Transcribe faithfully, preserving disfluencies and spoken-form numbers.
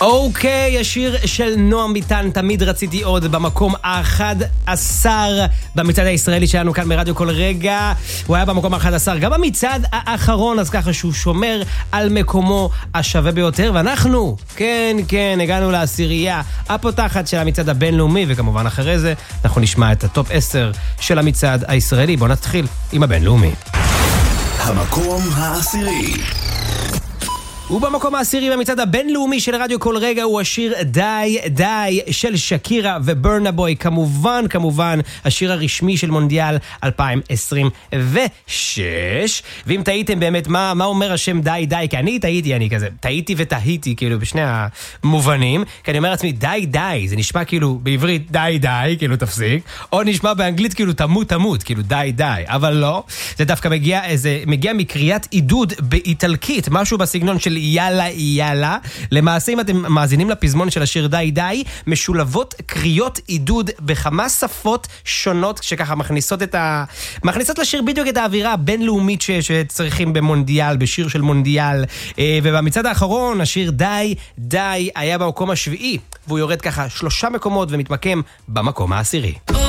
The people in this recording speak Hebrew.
אוקיי, השיר של נועם ביטן, תמיד רציתי עוד, במקום ה-אחד עשר במצעד הישראלי שלנו כאן ברדיו כל רגע. הוא היה במקום ה-אחד עשר גם במצעד האחרון, אז ככה שהוא שומר על מקומו השווה ביותר. ואנחנו, כן, כן, הגענו לעשירייה הפותחת של המצעד הבינלאומי, וכמובן אחרי זה אנחנו נשמע את הטופ עשר של המצעד הישראלי. בואו נתחיל עם הבינלאומי. המקום העשירי. ובמקום העשירי במצעד הבינלאומי של רדיו כל רגע הוא השיר די די של שקירה וברנה בוי, כמובן כמובן השיר הרשמי של מונדיאל אלפיים עשרים ושש. ואם טעיתם באמת מה, מה אומר השם די די, כי אני טעיתי, אני כזה טעיתי ותהיתי כאילו בשני המובנים, כי אני אומר לעצמי די די, זה נשמע כאילו בעברית די די, כאילו תפסיק, או נשמע באנגלית כאילו תמות תמות, כאילו די די, אבל לא, זה דווקא מגיע, זה מגיע מקריאת עידוד באיטלקית, משהו בסגנון של יאללה יאללה. למעשה אם אתם מאזינים לפזמון של השיר די די, משולבות קריאות עידוד בכמה שפות שונות, שככה מכניסות את ה... מכניסות לשיר בדיוק את האווירה הבינלאומית ש... שצריכים במונדיאל, בשיר של מונדיאל. ובמצעד האחרון השיר די די היה במקום השביעי, והוא יורד ככה שלושה מקומות ומתמקם במקום העשירי.